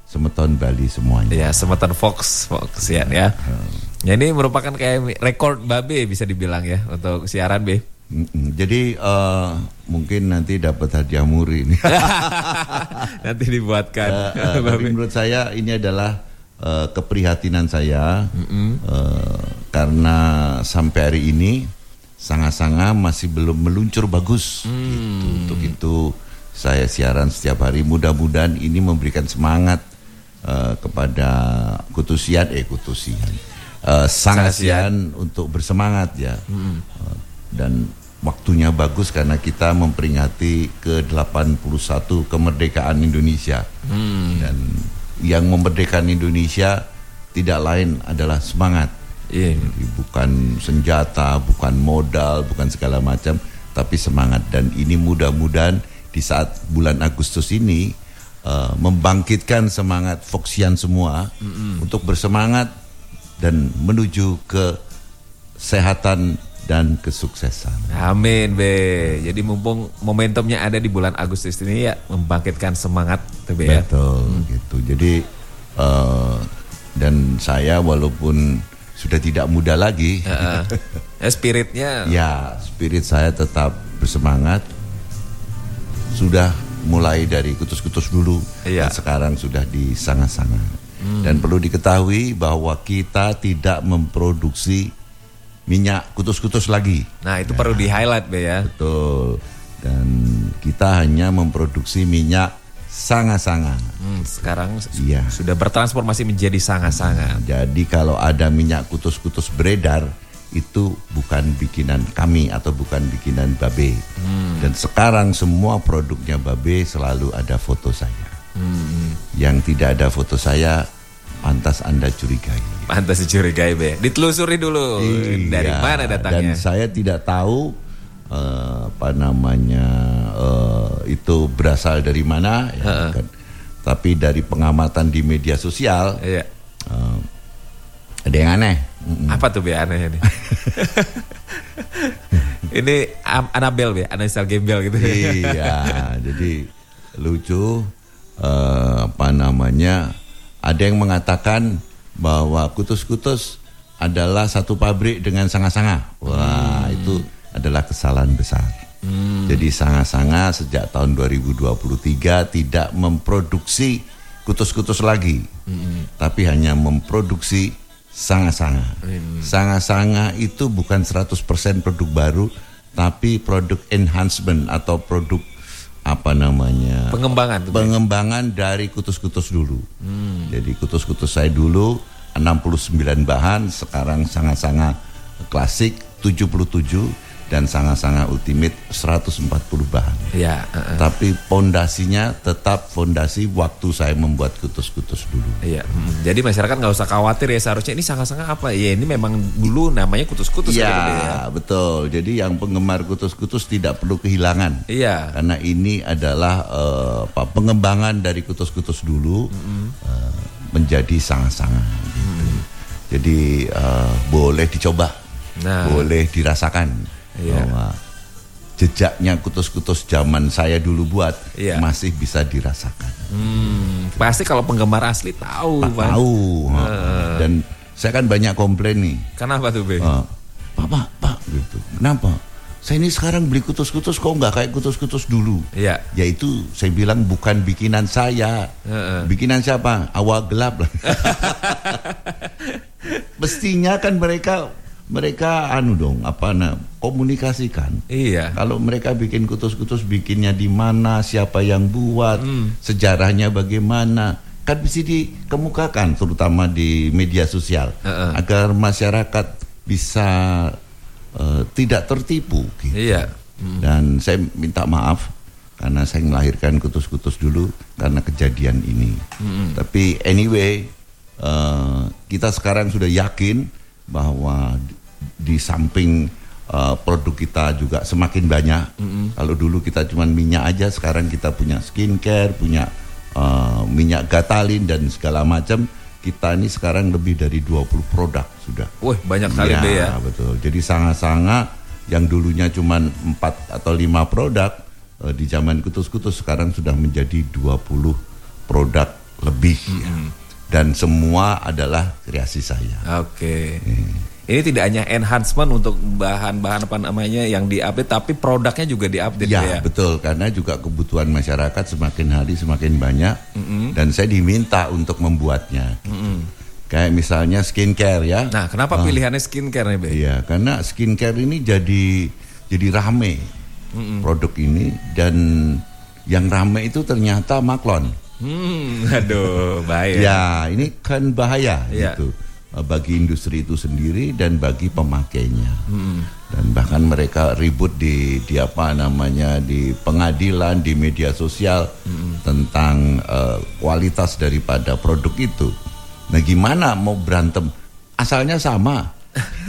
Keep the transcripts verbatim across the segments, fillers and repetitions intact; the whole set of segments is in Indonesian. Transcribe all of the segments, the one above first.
Semeton Bali semuanya. Ya, Semeton Fox, Fox ya. ya. Hmm. Ya ini merupakan kayak rekor Babe bisa dibilang ya untuk siaran Be. Mm-mm. Jadi uh, mungkin nanti dapat hadiah muri ini. Nanti dibuatkan. Uh, uh, tapi menurut saya ini adalah uh, keprihatinan saya uh, karena sampai hari ini Sanga-Sanga masih belum meluncur bagus. Mm. Gitu. Untuk itu saya siaran setiap hari. Mudah-mudahan ini memberikan semangat uh, kepada Kutusian, eh Kutusian, uh, Sangasian untuk bersemangat ya. Mm. Uh, dan waktunya bagus karena kita memperingati ke delapan puluh satu kemerdekaan Indonesia. Hmm. Dan yang memerdekakan Indonesia tidak lain adalah semangat. Yeah. Jadi bukan senjata, bukan modal, bukan segala macam, tapi semangat. Dan ini mudah-mudahan di saat bulan Agustus ini uh, membangkitkan semangat Foxian semua mm-hmm. untuk bersemangat dan menuju ke kesehatan dan kesuksesan. Amin Be. Jadi mumpung momentumnya ada di bulan Agustus ini ya membangkitkan semangat tuh Be ya. Betul hmm. gitu. Jadi uh, dan saya walaupun sudah tidak muda lagi, uh, uh. ya spiritnya. Ya spirit saya tetap bersemangat. Sudah mulai dari Kutus-Kutus dulu iya. Dan sekarang sudah di Sanga-Sanga. Hmm. Dan perlu diketahui bahwa kita tidak memproduksi minyak kutus-kutus lagi. Nah itu ya. Perlu di-highlight Be ya. Betul. Dan kita hanya memproduksi minyak Sanga-Sanga. Hmm, sekarang ya. Sudah bertransformasi menjadi Sanga-Sanga. Hmm, jadi kalau ada minyak kutus-kutus beredar, itu bukan bikinan kami atau bukan bikinan Babe. Hmm. Dan sekarang semua produknya Babe selalu ada foto saya. Hmm. Yang tidak ada foto saya, pantas Anda curigai. Pantas dicurigai Be. Ditelusuri dulu iya, dari mana datangnya. Dan saya tidak tahu uh, apa namanya uh, itu berasal dari mana ya, uh-uh. kan. Tapi dari pengamatan di media sosial iya. uh, ada yang aneh. Mm-mm. Apa tuh Be aneh ini? Ini Anabel Be, Anabel Gembel gitu. Iya, jadi lucu uh, apa namanya? Ada yang mengatakan bahwa Kutus-Kutus adalah satu pabrik dengan Sanga-Sanga. Wah, hmm. itu adalah kesalahan besar. Hmm. Jadi Sanga-Sanga sejak tahun dua ribu dua puluh tiga tidak memproduksi Kutus-Kutus lagi. Hmm. Tapi hanya memproduksi Sanga-Sanga. Hmm. Sanga-Sanga itu bukan seratus persen produk baru, tapi produk enhancement atau produk apa namanya pengembangan pengembangan dari kutus-kutus dulu. Hmm. Jadi kutus-kutus saya dulu enam puluh sembilan bahan, sekarang Sanga-Sanga klasik tujuh puluh tujuh dan Sanga-Sanga ultimate seratus empat puluh bahan. Ya, uh-uh. Tapi fondasinya tetap fondasi waktu saya membuat kutus-kutus dulu. Iya. Hmm. Jadi masyarakat nggak usah khawatir ya, seharusnya ini Sanga-Sanga apa? Ya ini memang dulu namanya kutus-kutus. Ya, gitu ya. Betul. Jadi yang penggemar kutus-kutus tidak perlu kehilangan. Iya. Karena ini adalah uh, apa, pengembangan dari kutus-kutus dulu mm-hmm. uh, menjadi Sanga-Sanga. Gitu. Mm. Jadi uh, boleh dicoba, nah. boleh dirasakan. Iya. Bahwa jejaknya kutus-kutus zaman saya dulu buat iya. masih bisa dirasakan. Hmm, pasti kalau penggemar asli tahu. Pak, tahu. Uh. Dan saya kan banyak komplain nih. Kenapa tuh Be? Uh, pak, pak, pak, gitu. Kenapa? Saya ini sekarang beli kutus-kutus kok nggak kayak kutus-kutus dulu. Iya. Yaitu saya bilang bukan bikinan saya. Uh-uh. Bikinan siapa? Awal gelap lah. Mestinya kan mereka mereka anu dong apa nah, komunikasikan. Iya. Kalau mereka bikin kutus-kutus bikinnya di mana, siapa yang buat, hmm. sejarahnya bagaimana, kan bisa dikemukakan terutama di media sosial uh-uh. agar masyarakat bisa uh, tidak tertipu. Gitu. Iya. Hmm. Dan saya minta maaf karena saya melahirkan kutus-kutus dulu karena kejadian ini. Hmm. Tapi anyway, uh, kita sekarang sudah yakin bahwa di samping uh, produk kita juga semakin banyak. Mm-hmm. Kalau dulu kita cuma minyak aja, sekarang kita punya skincare, punya uh, minyak gatalin dan segala macam. Kita ini sekarang lebih dari dua puluh produk sudah. Wah, banyak kali ya, ya. Betul. Jadi Sanga-Sanga yang dulunya cuma empat atau lima produk uh, di zaman kutus-kutus sekarang sudah menjadi dua puluh produk lebih. Mm-hmm. Ya. Dan semua adalah kreasi saya. Oke. Hmm. Ini tidak hanya enhancement untuk bahan-bahan apa namanya yang diupdate, tapi produknya juga diupdate ya. Ya, betul. Karena juga kebutuhan masyarakat semakin hari semakin banyak, mm-hmm. dan saya diminta untuk membuatnya. Mm-hmm. Kayak misalnya skincare ya. Nah, kenapa uh, pilihannya skincare nih, Be? Iya, karena skincare ini jadi jadi rame, mm-hmm. produk ini, dan yang rame itu ternyata Maklon. Hmm, aduh, bahaya. Ya, ini kan bahaya ya. gitu bagi industri itu sendiri dan bagi pemakainya. Hmm. Dan bahkan mereka ribut di di apa namanya di pengadilan, di media sosial hmm. tentang uh, kualitas daripada produk itu. Nah, gimana mau berantem? Asalnya sama,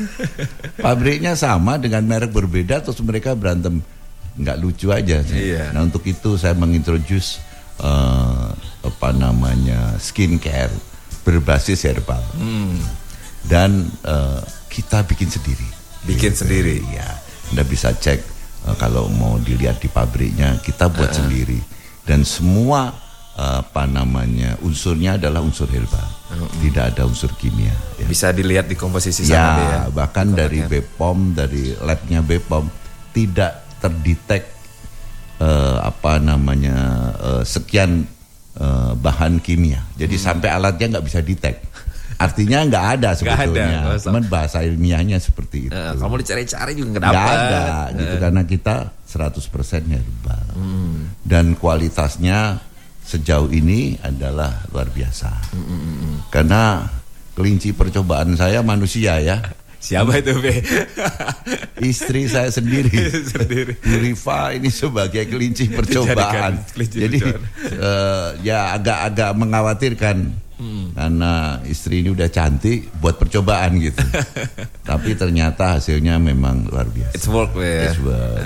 pabriknya sama dengan merek berbeda, terus mereka berantem, nggak lucu aja. Iya. Nah, untuk itu saya mengintroduce Uh, apa namanya skincare berbasis herbal, hmm. dan uh, kita bikin sendiri. Bikin gitu. Sendiri, ya. Anda bisa cek uh, kalau mau dilihat di pabriknya, kita buat uh-uh. sendiri, dan semua uh, apa namanya unsurnya adalah unsur herbal, uh-uh. tidak ada unsur kimia. Ya. Bisa dilihat di komposisi ya, sana ya. Bahkan dari B P O M, dari labnya B P O M tidak terdetek Uh, apa namanya uh, sekian uh, bahan kimia. Jadi hmm. sampai alatnya nggak bisa detect. Artinya nggak ada sebetulnya. Ada. Cuman bahasa ilmiahnya seperti itu. Uh, kamu dicari-cari juga nggak dapat. Nggak ada, uh. gitu karena kita seratus persen herbal. Hmm. Dan kualitasnya sejauh ini adalah luar biasa. Hmm, hmm, hmm. Karena kelinci percobaan saya manusia ya. Siapa itu, Be? Istri saya sendiri. sendiri. Rifa ini sebagai kelinci percobaan. Kelinci Jadi uh, ya agak-agak mengkhawatirkan, hmm. karena istri ini udah cantik buat percobaan gitu. Tapi ternyata hasilnya memang luar biasa. It's work, ya. It's work.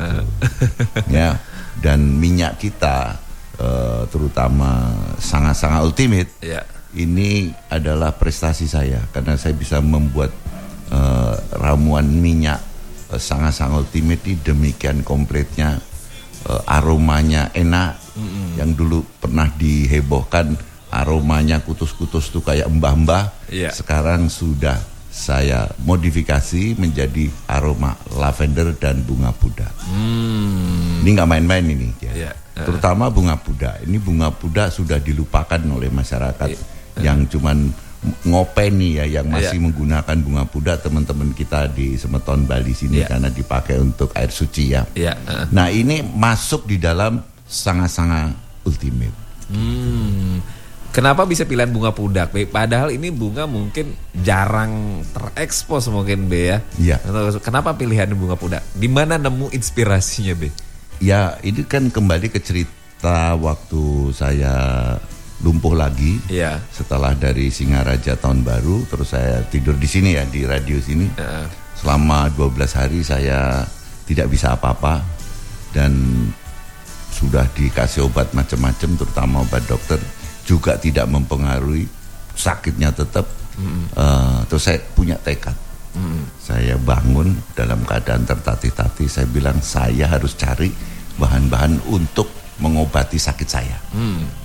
Ya, dan minyak kita uh, terutama sangat-sangat ultimate. Yeah. Ini adalah prestasi saya karena saya bisa membuat Uh, ramuan minyak uh, sangat-sangat ultimate, demikian kompletnya, uh, aromanya enak. Mm-hmm. Yang dulu pernah dihebohkan aromanya kutus-kutus tuh kayak mbah-mbah, yeah. sekarang sudah saya modifikasi menjadi aroma lavender dan bunga puda. Mm. Ini nggak main-main ini, ya. Yeah. Uh. Terutama bunga puda. Ini bunga puda sudah dilupakan oleh masyarakat, yeah. uh. yang cuman ngopeni ya, yang masih yeah. menggunakan bunga puda, teman-teman kita di Semeton Bali sini, yeah. karena dipakai untuk air suci ya. Yeah. Uh. Nah, ini masuk di dalam sangat-sangat ultimate. Hmm. Kenapa bisa pilihan bunga pudak, Be? Padahal ini bunga mungkin jarang terekspos mungkin, Be, ya. Iya. Kenapa pilihan bunga pudak? Di mana nemu inspirasinya, Be? Ya, ini kan kembali ke cerita waktu saya lumpuh lagi, yeah. setelah dari Singaraja tahun baru, terus saya tidur di sini ya, di radio sini. Uh. Selama dua belas hari saya tidak bisa apa-apa, dan sudah dikasih obat macam-macam, terutama obat dokter, juga tidak mempengaruhi, sakitnya tetap. Mm. Uh, terus saya punya tekad. Mm. Saya bangun dalam keadaan tertatih-tatih, saya bilang saya harus cari bahan-bahan untuk mengobati sakit saya. Mm.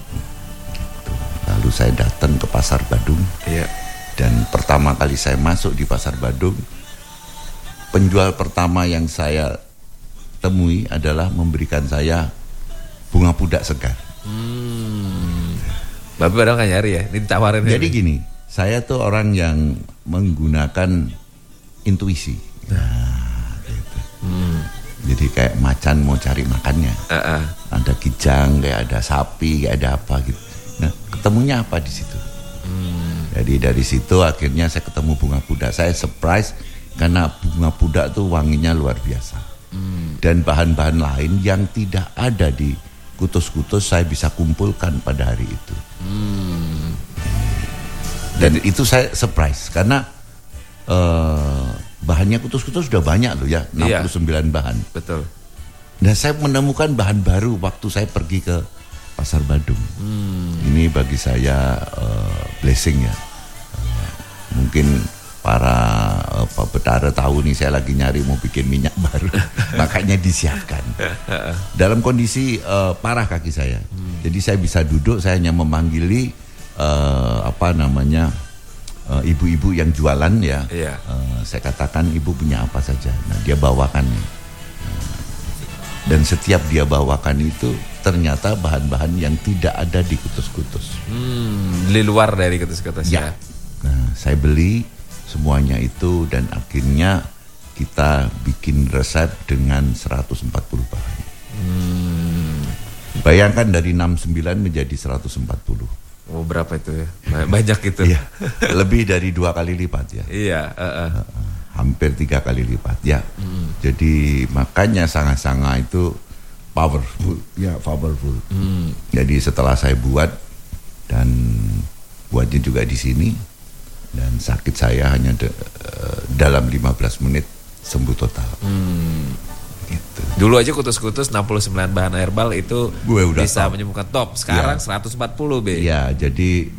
Lalu saya datang ke Pasar Badung, yeah. dan pertama kali saya masuk di Pasar Badung, penjual pertama yang saya temui adalah memberikan saya bunga pudak segar. Hmm. Bapak padahal nggak nyari ya, ini ditawarin. Jadi ini. Gini, saya tuh orang yang menggunakan intuisi. Nah, gitu. Hmm. Jadi kayak macan mau cari makannya, uh-uh. ada kijang, kayak ada sapi, kayak ada apa gitu. Nah, ketemunya apa di situ? Hmm. Jadi dari situ akhirnya saya ketemu bunga pudak. Saya surprise karena bunga pudak tuh wanginya luar biasa. Hmm. Dan bahan-bahan lain yang tidak ada di kutus-kutus saya bisa kumpulkan pada hari itu. Hmm. Dan itu saya surprise karena uh, bahannya kutus-kutus sudah banyak loh ya, enam puluh sembilan iya. bahan. Betul. Nah, saya menemukan bahan baru waktu saya pergi ke Pasar Badung. Hmm. Ini bagi saya uh, blessing ya. Uh, mungkin para uh, Pak Betara tahu nih saya lagi nyari mau bikin minyak baru, makanya disiapkan. Dalam kondisi uh, parah kaki saya, hmm. jadi saya bisa duduk, saya hanya memanggili uh, apa namanya uh, ibu-ibu yang jualan ya. Yeah. Uh, saya katakan ibu punya apa saja, nah dia bawakan. Dan setiap dia bawakan itu ternyata bahan-bahan yang tidak ada di kutus-kutus. Hmm, di luar dari kutus-kutus ya. ya. Nah, saya beli semuanya itu dan akhirnya kita bikin resep dengan seratus empat puluh bahan. Hmm. Bayangkan dari enam puluh sembilan menjadi seratus empat puluh. Oh, berapa itu ya? Banyak itu. Iya. Lebih dari dua kali lipat ya. Iya. Uh, uh. Hampir tiga kali lipat ya. Hmm. Jadi makanya sanga-sanga itu powerful. Ya, powerful. Hmm. Jadi setelah saya buat dan buatnya juga di sini. Dan sakit saya hanya de, uh, dalam lima belas menit sembuh total. Hmm. Gitu. Dulu aja kutus-kutus enam puluh sembilan bahan herbal itu bisa top. menyembuhkan top. Sekarang ya. seratus empat puluh B. Ya, jadi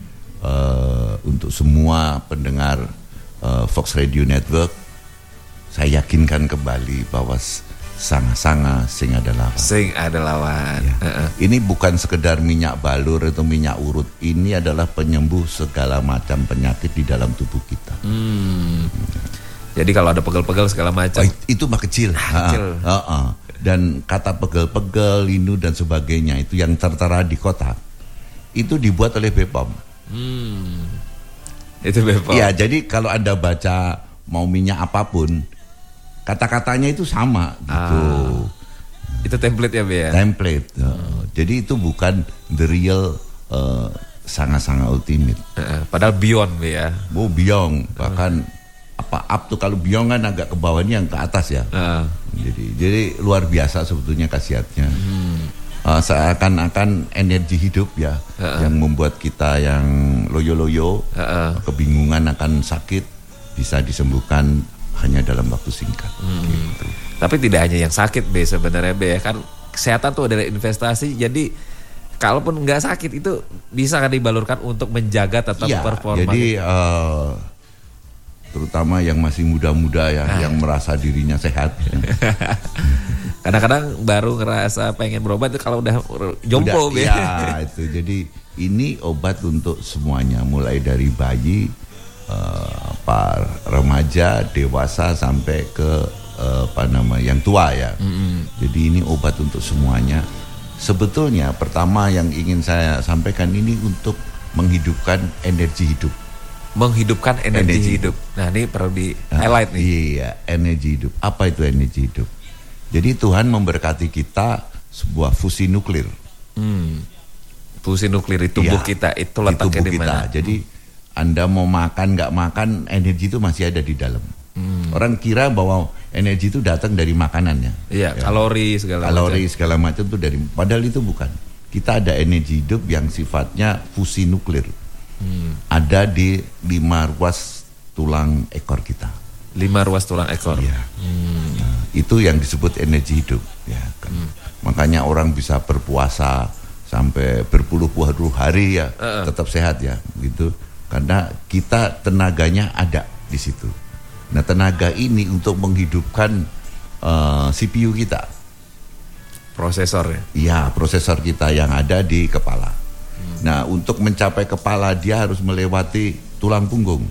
uh, untuk semua pendengar uh, Fox Radio Network, saya yakinkan kembali bahwa sanga-sanga sing ada lawan. Sing ada lawan. Ya. Uh-uh. Ini bukan sekedar minyak balur atau minyak urut. Ini adalah penyembuh segala macam penyakit di dalam tubuh kita. Hmm. Jadi kalau ada pegel-pegel segala macam. Oh, itu mah kecil. kecil. Uh-uh. Dan kata pegel-pegel, linu dan sebagainya itu yang tertera di kotak itu dibuat oleh B P O M. Hmm. Itu B P O M. Ya, jadi kalau Anda baca mau minyak apapun, kata-katanya itu sama gitu. Ah, itu template ya, Be ya? Template. Hmm. Uh, jadi itu bukan the real uh, sanga-sanga ultimate. Uh, padahal beyond, Be ya. Oh, beyond. Bahkan uh. apa up tuh kalau beyond kan agak ke bawahnya yang ke atas ya. Uh. Jadi jadi luar biasa sebetulnya khasiatnya. Hmm. Uh, seakan-akan energi hidup ya uh. yang membuat kita yang loyo-loyo, uh. kebingungan akan sakit bisa disembuhkan hanya dalam waktu singkat. Hmm. Gitu. Tapi tidak hanya yang sakit Be sebenarnya Be kan kesehatan tuh adalah investasi. Jadi kalaupun nggak sakit itu bisa kan dibalurkan untuk menjaga tetap ya, performa. Jadi uh, terutama yang masih muda-muda ya, nah. yang merasa dirinya sehat. Kadang-kadang baru ngerasa pengen berobat itu kalau udah jompo Be. Ya itu. Jadi ini obat untuk semuanya mulai dari bayi, Uh, apa remaja, dewasa sampai ke uh, apa nama yang tua ya. Mm-hmm. Jadi ini obat untuk semuanya. Sebetulnya pertama yang ingin saya sampaikan ini untuk menghidupkan energi hidup. Menghidupkan energi, energi hidup. hidup. Nah ini perlu di highlight nih. Iya, energi hidup. Apa itu energi hidup? Jadi Tuhan memberkati kita sebuah fusi nuklir. Hmm. Fusi nuklir di tubuh ya, kita itu letaknya di mana? Jadi Anda mau makan nggak makan, energi itu masih ada di dalam. Hmm. Orang kira bahwa energi itu datang dari makanannya. Iya, ya. kalori segala kalori macam. segala macam itu dari. Padahal itu bukan. Kita ada energi hidup yang sifatnya fusi nuklir. Hmm. Ada di lima ruas tulang ekor kita. Lima ruas tulang ekor. Iya. Hmm. Nah, itu yang disebut energi hidup. Ya, kan. Hmm. Makanya orang bisa berpuasa sampai berpuluh-puluh hari ya, uh-uh. tetap sehat ya, gitu. Karena kita tenaganya ada di situ. Nah tenaga ini untuk menghidupkan uh, C P U kita. Prosesor ya? Iya prosesor kita yang ada di kepala. Hmm. Nah untuk mencapai kepala dia harus melewati tulang punggung.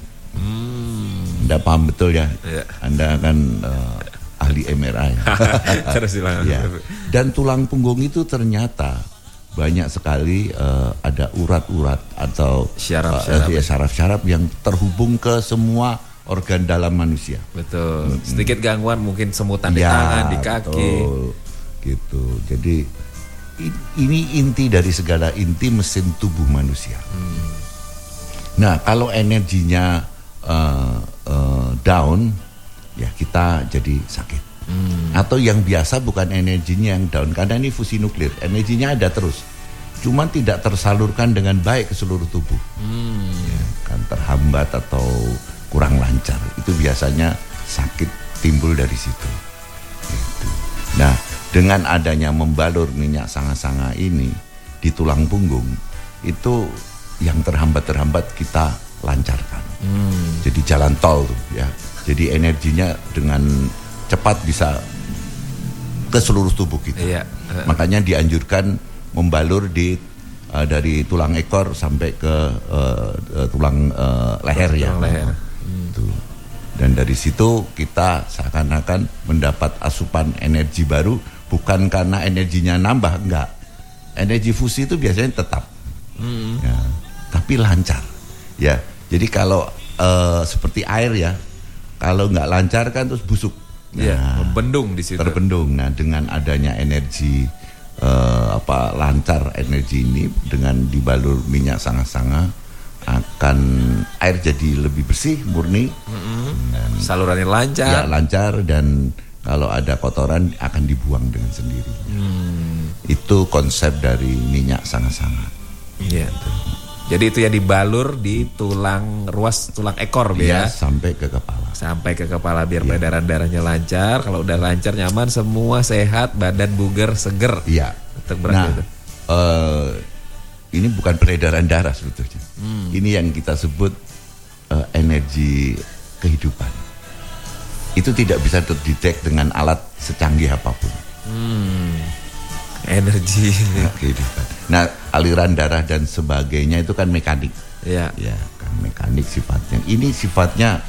Hmm. Anda paham betul ya? Ya. Anda kan uh, ahli M R I. Terus ya. Dan tulang punggung itu ternyata banyak sekali uh, ada urat-urat atau syaraf-syaraf uh, ya, syaraf-syaraf yang terhubung ke semua organ dalam manusia. Betul. Hmm. Sedikit gangguan mungkin semutan ya, di tangan, di kaki. Betul. Gitu. Jadi ini inti dari segala inti mesin tubuh manusia. Hmm. Nah, kalau energinya uh, uh, down, ya kita jadi sakit. Hmm. Atau yang biasa bukan energinya yang down, karena ini fusi nuklir, energinya ada terus, cuman tidak tersalurkan dengan baik ke seluruh tubuh, hmm. ya, kan terhambat atau kurang lancar. Itu biasanya sakit timbul dari situ. Gitu. Nah, dengan adanya membalur minyak sanga-sanga ini di tulang punggung, itu yang terhambat-terhambat kita lancarkan. Hmm. Jadi jalan tol tuh ya. Jadi energinya dengan cepat bisa ke seluruh tubuh kita. Iya. Makanya dianjurkan membalur di uh, dari tulang ekor sampai ke uh, uh, tulang uh, leher ya. Tulang leher. Hmm. Tuh. Dan dari situ kita seakan-akan mendapat asupan energi baru, bukan karena energinya nambah, enggak. Energi fusi itu biasanya tetap, hmm. ya, tapi lancar. Ya, jadi kalau uh, seperti air ya, kalau nggak lancar kan terus busuk. Nah, ya, membendung di situ. Terbendung. Nah, dengan adanya energi uh, apa lancar energi ini dengan dibalur minyak sanga-sanga, akan air jadi lebih bersih, murni, mm-hmm. dan salurannya lancar. Ya, lancar, dan kalau ada kotoran akan dibuang dengan sendiri. Hmm. Itu konsep dari minyak sanga-sanga. Iya. Jadi itu ya dibalur di tulang ruas tulang ekor ya, sampai ke kepala. Sampai ke kepala biar ya. Peredaran darahnya lancar. Kalau udah lancar, nyaman, semua sehat, badan bugar, seger. Iya. Nah, itu. Uh, ini bukan peredaran darah sebetulnya. Hmm. Ini yang kita sebut uh, energi kehidupan. Itu tidak bisa terdetek dengan alat secanggih apapun. Hmm. Energi nah, kehidupan. Nah, aliran darah dan sebagainya itu kan mekanik. Ya. Ya, kan mekanik sifatnya. Ini sifatnya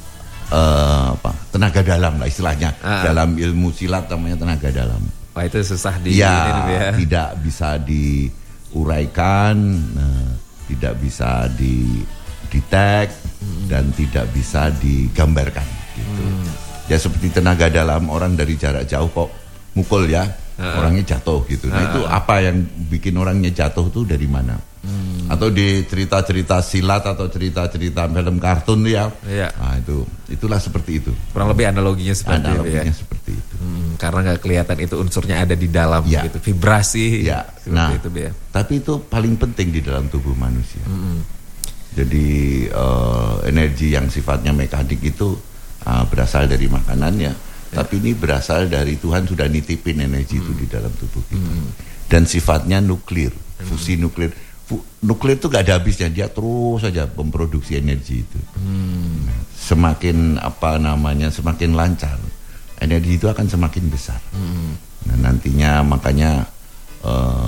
uh, apa? Tenaga dalam lah istilahnya. Ah. Dalam ilmu silat namanya tenaga dalam. Wah, itu susah di ya, ini, ya. Tidak bisa diuraikan, nah, tidak bisa didetek, hmm. dan tidak bisa digambarkan gitu. Hmm. Ya seperti tenaga dalam, orang dari jarak jauh kok mukul ya, uh-uh. orangnya jatuh gitu. Nah, uh-uh. itu apa yang bikin orangnya jatuh tuh dari mana? Hmm. Atau di cerita-cerita silat atau cerita-cerita film kartun ya. Iya. Nah, itu itulah seperti itu. Kurang lebih analoginya seperti analoginya itu ya. seperti itu. Hmm, karena nggak kelihatan itu unsurnya ada di dalam ya. gitu, vibrasi. Ya. Seperti nah, itu ya. Tapi itu paling penting di dalam tubuh manusia. Hmm. Jadi uh, energi yang sifatnya mekanik itu uh, berasal dari makanannya, ya. Tapi ini berasal dari Tuhan sudah nitipin energi hmm. itu di dalam tubuh kita. Hmm. Dan sifatnya nuklir, fusi hmm. nuklir. Nuklir itu gak ada habisnya, dia terus saja memproduksi energi itu. Hmm. Semakin apa namanya, semakin lancar, energi itu akan semakin besar. Hmm. Nah, nantinya makanya uh,